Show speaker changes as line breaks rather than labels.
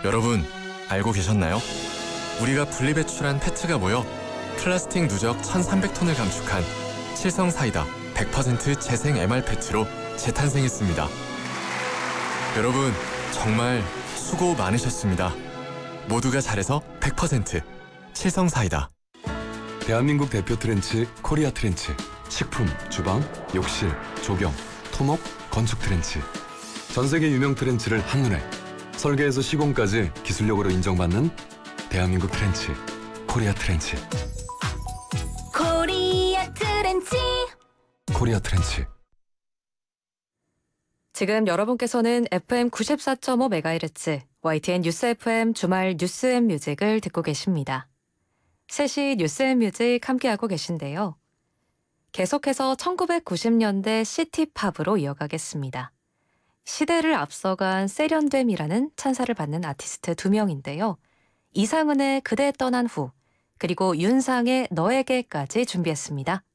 여러분, 알고 계셨나요? 우리가 분리배출한 페트가 모여 플라스틱 누적 1,300톤을 감축한 칠성사이다 100% 재생 MR 페트로 재탄생했습니다. 여러분, 정말 수고 많으셨습니다. 모두가 잘해서 100% 칠성사이다.
대한민국 대표 트렌치 코리아 트렌치. 식품, 주방, 욕실, 조경, 토목, 건축 트렌치. 전 세계 유명 트렌치를 한눈에 설계에서 시공까지 기술력으로 인정받는 대한민국 트렌치 코리아 트렌치.
코리아 트렌치.
코리아 트렌치.
지금 여러분께서는 FM 94.5MHz YTN 뉴스 FM 주말 뉴스 앤 뮤직을 듣고 계십니다. 3시 뉴스 앤 뮤직 함께하고 계신데요. 계속해서 1990년대 시티팝으로 이어가겠습니다. 시대를 앞서간 세련됨이라는 찬사를 받는 아티스트 2명인데요. 이상은의 그대 떠난 후, 그리고 윤상의 너에게까지 준비했습니다.